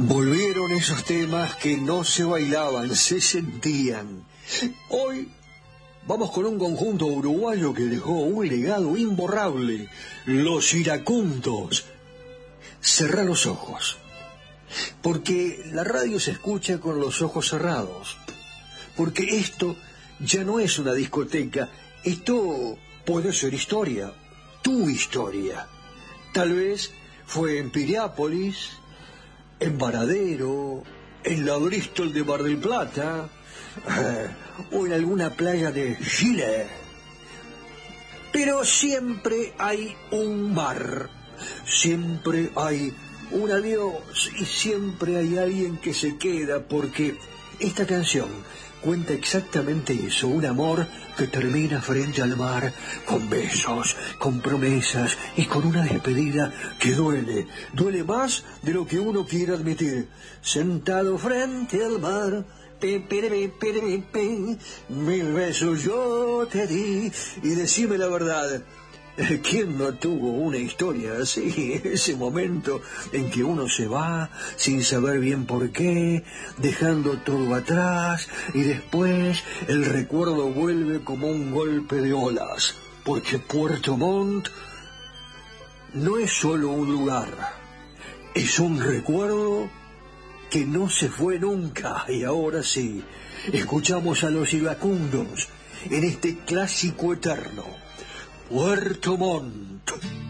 Volvieron esos temas que no se bailaban, se sentían. Hoy vamos con un conjunto uruguayo que dejó un legado imborrable, Los Iracundos. Cerrá los ojos, porque la radio se escucha con los ojos cerrados, porque esto ya no es una discoteca, esto puede ser historia, tu historia. Tal vez fue en Piriápolis, en Varadero, en la Bristol de Mar del Plata, o en alguna playa de Chile. Pero siempre hay un bar, siempre hay un adiós y siempre hay alguien que se queda, porque esta canción cuenta exactamente eso, un amor que termina frente al mar, con besos, con promesas y con una despedida que duele más de lo que uno quiere admitir. Sentado frente al mar, mil besos yo te di, y decime la verdad, ¿quién no tuvo una historia así? Ese momento en que uno se va sin saber bien por qué, dejando todo atrás, y después el recuerdo vuelve como un golpe de olas, porque Puerto Montt no es solo un lugar, es un recuerdo que no se fue nunca. Y ahora sí, escuchamos a Los Iracundos en este clásico eterno, Puerto Montt.